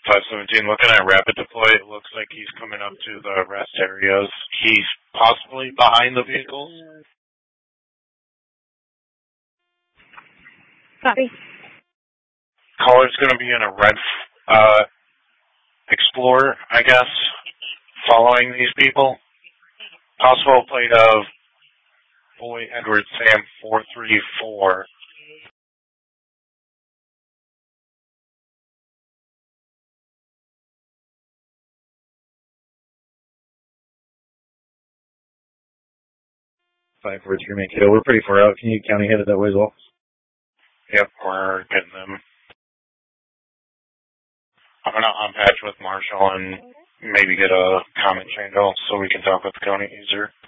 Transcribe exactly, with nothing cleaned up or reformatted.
five seventeen, looking at rapid deploy, it looks like he's coming up to the rest areas. He's possibly behind the vehicles. Copy. Caller's going to be in a red uh, Explorer, I guess, following these people. Possible plate of Boy Edward Sam four three four. five four three, make it. We're pretty far out. Can you county head it that way as well? Yep, we're getting them. I'm going to unpatch with Marshall and maybe get a comment channel so we can talk with the county user.